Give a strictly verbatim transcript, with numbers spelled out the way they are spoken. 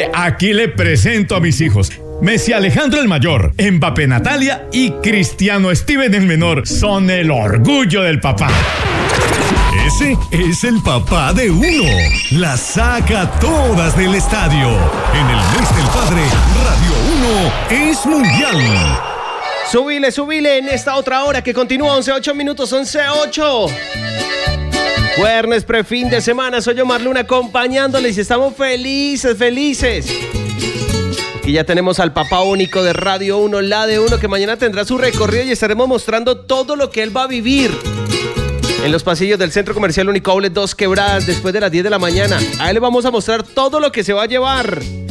que aquí le presento a mis hijos. Messi Alejandro el mayor, Mbappé Natalia y Cristiano Steven el menor son el orgullo del papá. Ese es el papá de uno. Las saca todas del estadio. En el mes del padre, Radio uno es mundial. Subile, subile en esta otra hora que continúa once ocho minutos, once ocho. Jueves prefin de semana, soy Omar Luna acompañándoles y estamos felices, felices. Aquí ya tenemos al papá único de Radio uno, la de uno, que mañana tendrá su recorrido y estaremos mostrando todo lo que él va a vivir en los pasillos del Centro Comercial Único Outlet Dos Quebradas después de las diez de la mañana. A él le vamos a mostrar todo lo que se va a llevar.